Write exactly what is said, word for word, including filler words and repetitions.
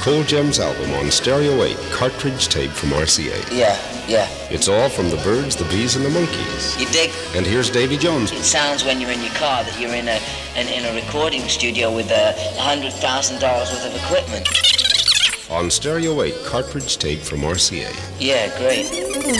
Coal Gems album on Stereo eight, cartridge tape from R C A. Yeah, yeah. It's all from the Birds, the Bees, and the Monkees. You dig? And here's Davy Jones. It sounds when you're in your car that you're in a in, in a recording studio with a hundred thousand dollars worth of equipment. On Stereo eight, cartridge tape from R C A. Yeah, great.